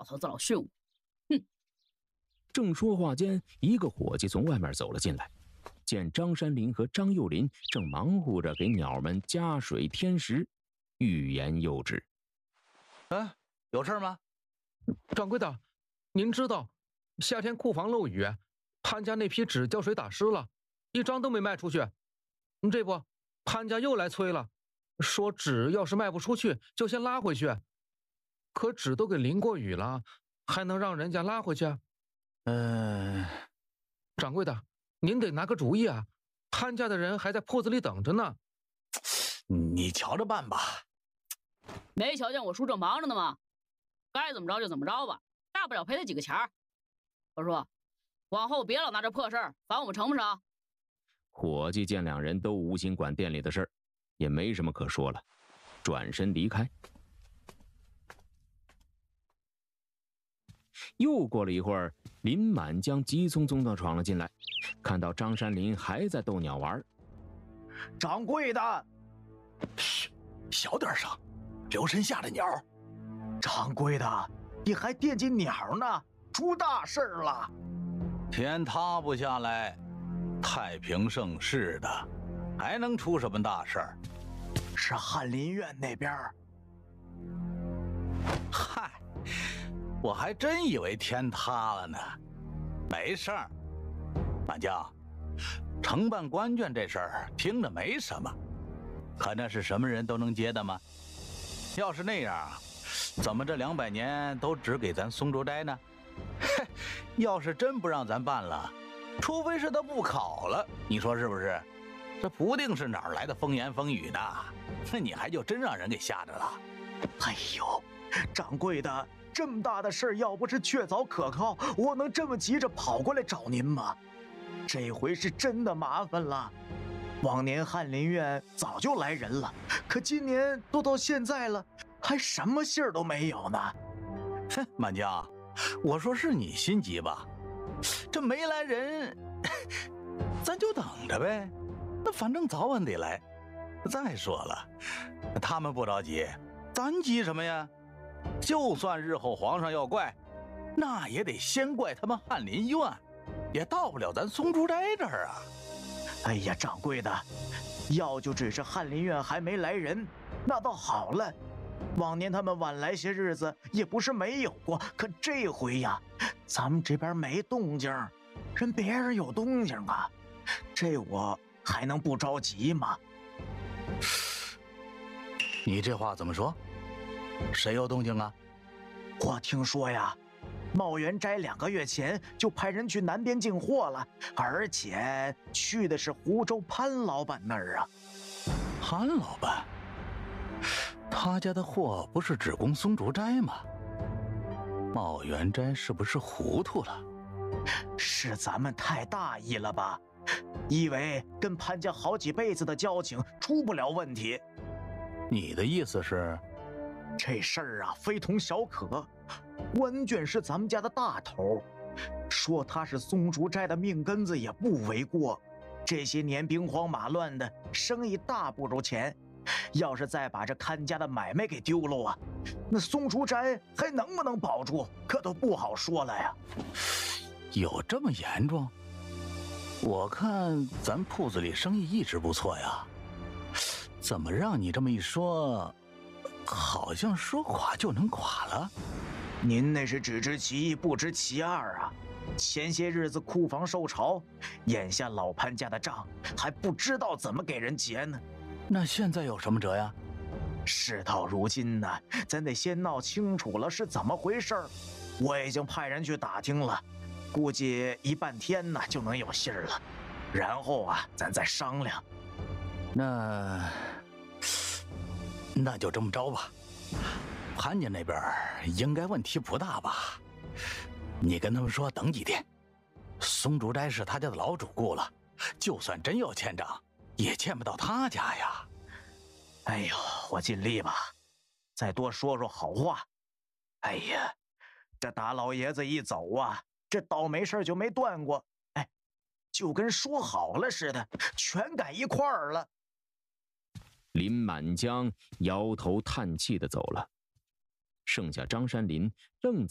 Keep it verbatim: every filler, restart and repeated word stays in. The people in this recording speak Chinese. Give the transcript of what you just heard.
老头子老训我。哼！ 正说话间，一个伙计从外面走了进来，见张山林和张幼林正忙活着给鸟们加水添食，欲言又止。 啊，有事吗？ 掌柜的，您知道夏天库房漏雨，潘家那批纸浇水打湿了，一张都没卖出去。这不，潘家又来催了，说纸要是卖不出去就先拉回去。可纸都给淋过雨了，还能让人家拉回去？ 嗯、呃， 掌柜的，您得拿个主意啊！潘家的人还在铺子里等着呢。 你瞧着办吧。 没瞧见我叔正忙着呢吗？该怎么着就怎么着吧，大不了赔他几个钱儿。我说，往后别老拿这破事儿烦我们，成不成？ 伙计见两人都无心管店里的事儿，也没什么可说了，转身离开。又过了一会儿，林满江急匆匆地闯了进来，看到张山林还在逗鸟玩。 掌柜的， 嘘，小点声，留神吓着鸟。 掌柜的，你还惦记鸟呢？出大事了！ 天塌不下来，太平盛世的，还能出什么大事儿？ 是翰林院那边。 嗨，我还真以为天塌了呢。没事儿，满江，承办官眷这事儿听着没什么，可那是什么人都能接的吗？要是那样，怎么这两百年都只给咱松竹斋呢？嘿，要是真不让咱办了，除非是他不考了，你说是不是？这不定是哪儿来的风言风语呢？那你还就真让人给吓着了。 哎呦，掌柜的，这么大的事儿，要不是确凿可靠，我能这么急着跑过来找您吗？这回是真的麻烦了。往年翰林院早就来人了，可今年都到现在了，还什么信儿都没有呢。 哼，满江，我说是你心急吧？这没来人，咱就等着呗。那反正早晚得来。再说了，他们不着急，咱急什么呀？就算日后皇上要怪，那也得先怪他们翰林院，也到不了咱松竹斋这儿啊。 哎呀，掌柜的，要就只是翰林院还没来人，那倒好了。往年他们晚来些日子也不是没有过，可这回呀，咱们这边没动静，人别人有动静啊，这我还能不着急吗？ 你这话怎么说？谁有动静啊？ 我听说呀，茂源斋两个月前就派人去南边进货了，而且去的是湖州潘老板那儿啊。 潘老板？他家的货不是只供松竹斋吗？茂源斋是不是糊涂了？ 是咱们太大意了吧？以为跟潘家好几辈子的交情出不了问题。 你的意思是？ 这事儿啊，非同小可。关眷是咱们家的大头，说他是松竹斋的命根子也不为过。这些年兵荒马乱的，生意大不如前。要是再把这看家的买卖给丢了啊，那松竹斋还能不能保住，可都不好说了呀。 有这么严重？我看咱铺子里生意一直不错呀，怎么让你这么一说，好像说垮就能垮了？ 您那是只知其一不知其二啊。前些日子库房受潮，眼下老潘家的账还不知道怎么给人结呢。 那现在有什么辙呀？ 事到如今呢，咱得先闹清楚了是怎么回事儿。我已经派人去打听了，估计一半天呢就能有信儿了。然后啊，咱再商量。 那那就这么着吧。潘家那边应该问题不大吧？你跟他们说等几天。松竹斋是他家的老主顾了，就算真要欠账，也欠不到他家呀。 哎呦，我尽力吧，再多说说好话。哎呀，这大老爷子一走啊，这倒霉事就没断过。哎，就跟说好了似的，全赶一块儿了。 林满江摇头叹气的走了，剩下张山林愣在